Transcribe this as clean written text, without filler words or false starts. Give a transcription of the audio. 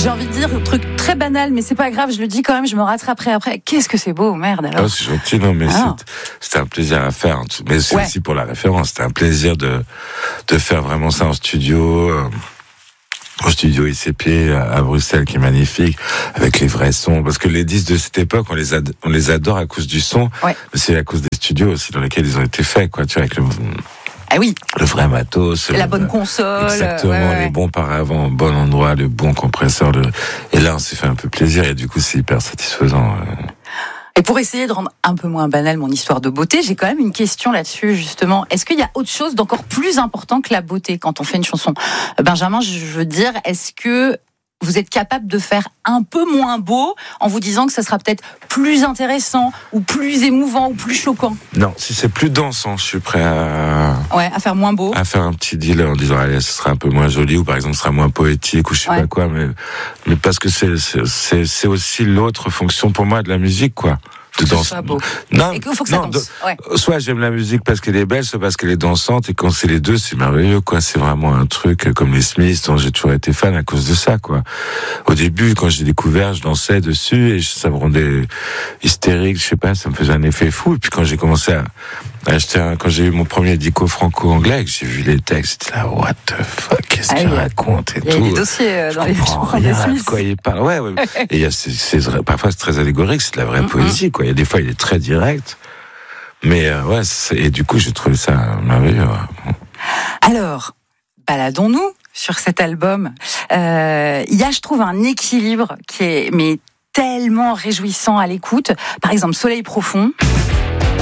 J'ai envie de dire un truc très banal, mais c'est pas grave, je le dis quand même, je me rattraperai après. Qu'est-ce que c'est beau, merde alors. Oh, c'est gentil, non, mais c'était un plaisir à faire. Mais c'est aussi pour la référence. C'était un plaisir de faire vraiment ça en studio. Au studio ICP à Bruxelles, qui est magnifique, avec les vrais sons. Parce que les disques de cette époque, on les adore à cause du son, mais c'est à cause des studios aussi dans lesquels ils ont été faits, quoi. Tu vois, avec le vrai matos, la bonne console, exactement, les bons paravents au bon endroit, le bon compresseur. Et là, on s'est fait un peu plaisir et du coup, c'est hyper satisfaisant. Et pour essayer de rendre un peu moins banale mon histoire de beauté, j'ai quand même une question là-dessus, justement. Est-ce qu'il y a autre chose d'encore plus important que la beauté quand on fait une chanson ? Benjamin, je veux dire, est-ce que vous êtes capable de faire un peu moins beau en vous disant que ça sera peut-être plus intéressant ou plus émouvant ou plus choquant ? Non, si c'est plus dansant, je suis prêt à faire moins beau. À faire un petit deal en disant, allez, ce sera un peu moins joli, ou par exemple, ce sera moins poétique, ou je sais pas quoi, mais parce que c'est aussi l'autre fonction pour moi de la musique, quoi. De danser. Non, et qu'il faut que ça danse. Soit j'aime la musique parce qu'elle est belle, soit parce qu'elle est dansante, et quand c'est les deux, c'est merveilleux, quoi. C'est vraiment un truc comme les Smiths, dont j'ai toujours été fan à cause de ça, quoi. Au début, quand j'ai découvert, je dansais dessus et ça me rendait hystérique, je sais pas, ça me faisait un effet fou. Et puis quand j'ai commencé à acheter quand j'ai eu mon premier dico franco-anglais, que j'ai vu les textes, là, what the fuck, qu'est-ce qu'il raconte et tout. Il y a des dossiers dans les Smiths. De quoi il parle, ouais. Et parfois c'est très allégorique, c'est de la vraie poésie, quoi. Il y a des fois, il est très direct. Mais et du coup, j'ai trouvé ça merveilleux. Alors, baladons-nous sur cet album. Il y a, je trouve, un équilibre qui est tellement réjouissant à l'écoute. Par exemple, Soleil profond.